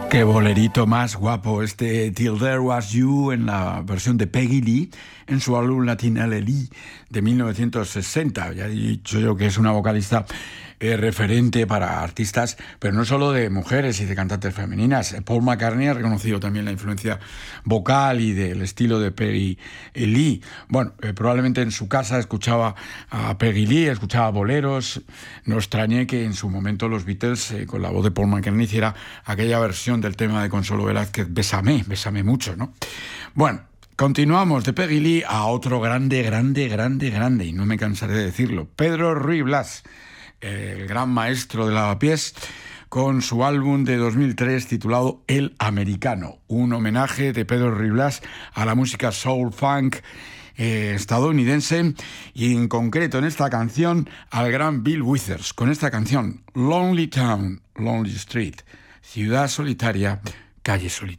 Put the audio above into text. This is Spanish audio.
Qué bolerito más guapo este Till There Was You en la versión de Peggy Lee en su álbum Latin LLE de 1960. Ya he dicho yo que es una vocalista referente para artistas, pero no solo de mujeres y de cantantes femeninas. Paul McCartney ha reconocido también la influencia vocal y del estilo de Peggy Lee. Bueno, probablemente en su casa escuchaba a Peggy Lee, escuchaba boleros. No extrañé que en su momento los Beatles, con la voz de Paul McCartney, hiciera aquella versión del tema de Consuelo Velázquez, Bésame, bésame mucho, ¿no? Bueno, continuamos de Peggy Lee a otro grande, y no me cansaré de decirlo, Pedro Ruiz Blas, el gran maestro del lavapiés, con su álbum de 2003 titulado El Americano, un homenaje de Pedro Ruiz Blas a la música soul funk estadounidense y en concreto en esta canción al gran Bill Withers, con esta canción Lonely Town, Lonely Street, ciudad solitaria, calle solitaria.